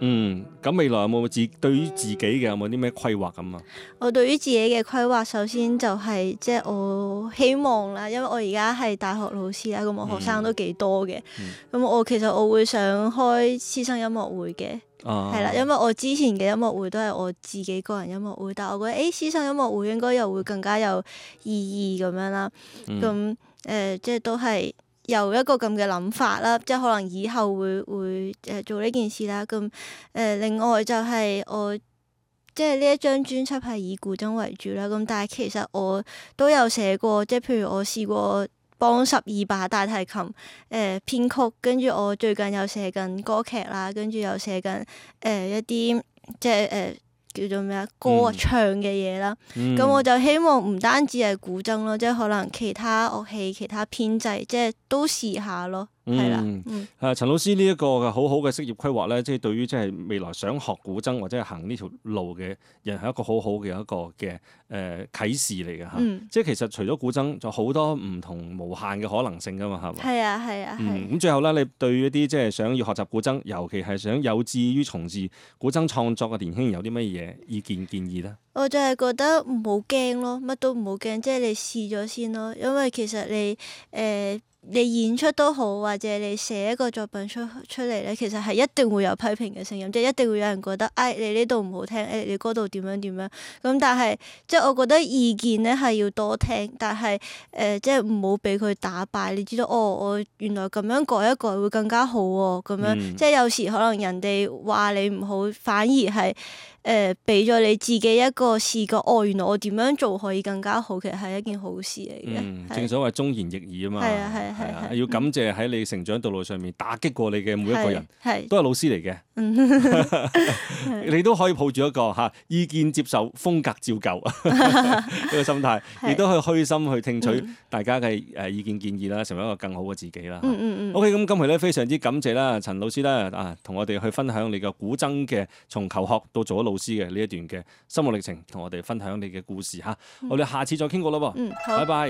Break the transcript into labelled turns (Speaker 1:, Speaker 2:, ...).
Speaker 1: 咁未來有冇對於自己嘅有冇啲咩規劃咁啊？
Speaker 2: 我對於自己嘅規劃，首先就係即係我希望啦，因為我而家係大學老師啦，咁我學生都幾多嘅，咁我其實我會想開師生音樂會嘅。係啦，因為我之前嘅音樂會都係我自己個人音樂會，但係我覺得師生音樂會應該又會更加有意義咁樣啦。咁即係都係有一個咁嘅諗法啦，即係可能以後會做呢件事啦。咁另外就係我即係呢一張專輯係以古箏為主啦。咁但係其實我都有寫過，即係譬如我試過幫12把大提琴編曲，跟住我最近又寫緊歌劇啦，跟住又寫緊一啲即係叫做咩啊歌唱嘅嘢啦。咁我就希望唔單止係古箏咯，即係可能其他樂器、其他編制，即係都試下咯。係啦，
Speaker 1: 陳老師呢一個嘅好好嘅職業規劃咧，即係對於即係未來想學古箏或者係行呢條路嘅人係一個好好嘅一個嘅啟示嚟嘅嚇。即係其實除咗古箏，仲有好多唔同無限嘅可能性噶嘛，係嘛？
Speaker 2: 係啊，係啊，
Speaker 1: 咁最後咧，你對於一啲即係想要學習古箏，尤其係想有志於從事古箏創作嘅年輕人，有啲乜嘢意見建議咧？
Speaker 2: 我就係覺得唔好驚咯，乜都唔好驚，即係你試咗先咯。因為其實你演出都好，或者你寫一個作品出嚟咧，其實係一定會有批評嘅聲音，即係一定會有人覺得，你呢度唔好聽，你嗰度點樣點樣。咁但係即係我覺得意見咧係要多聽，但係即係唔好俾佢打敗。你知道我原來咁樣改一改會更加好喎，咁樣即係有時可能人哋話你唔好，反而係俾咗你自己一個視覺，原來我點樣做可以更加好，其實係一件好事嚟嘅。
Speaker 1: 正所謂忠言逆耳啊嘛。
Speaker 2: 係啊，
Speaker 1: 要感謝喺你成長道路上面打擊過你嘅每一個人，都係老師嚟嘅。你都可以抱住一個意見接受、風格照舊呢個心態，亦都可以虛心去聽取大家嘅意見建議啦，成為一個更好嘅自己啦。OK， 咁今期咧非常之感謝啦，陳老師咧同我哋去分享你嘅古箏嘅從求學到做咗老師嘅呢一段嘅心路歷程，同我哋分享你嘅故事嚇。我哋下次再傾過啦喎，拜拜。